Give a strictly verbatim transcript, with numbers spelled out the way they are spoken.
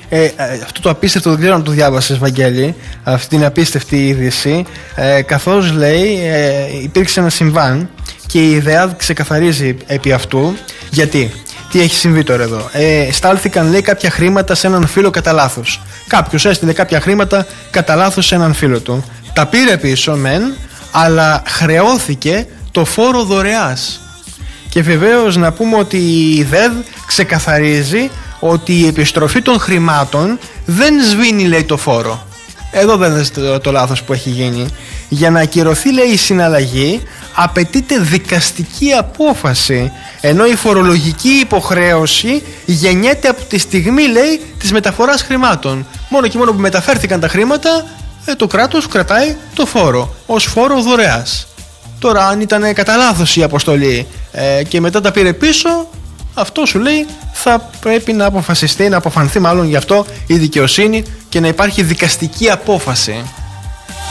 Ε, ε, αυτό το απίστευτο, δεν ξέρω αν το διάβασες, Βαγγέλη, αυτή την απίστευτη είδηση, ε, καθώς λέει ε, υπήρξε ένα συμβάν και η ιδέα ξεκαθαρίζει επί αυτού. Γιατί, τι έχει συμβεί τώρα εδώ? Ε, στάλθηκαν, λέει, κάποια χρήματα σε έναν φίλο κατά λάθος. Κάποιος έστειλε κάποια χρήματα κατά λάθος σε έναν φίλο του. Τα πήρε πίσω μεν, αλλά χρεώθηκε το φόρο δωρεάς. Και βεβαίως να πούμε ότι η ΔΕΔ ξεκαθαρίζει ότι η επιστροφή των χρημάτων δεν σβήνει, λέει, το φόρο. Εδώ δεν είναι το, το λάθος που έχει γίνει. Για να ακυρωθεί, λέει, η συναλλαγή απαιτείται δικαστική απόφαση, ενώ η φορολογική υποχρέωση γεννιέται από τη στιγμή, λέει, της μεταφοράς χρημάτων. Μόνο και μόνο που μεταφέρθηκαν τα χρήματα, ε, το κράτος κρατάει το φόρο ως φόρο δωρεάς. Τώρα, αν ήταν κατά λάθος η αποστολή ε, και μετά τα πήρε πίσω, αυτό σου λέει θα πρέπει να αποφασιστεί, να αποφανθεί μάλλον γι' αυτό η δικαιοσύνη και να υπάρχει δικαστική απόφαση.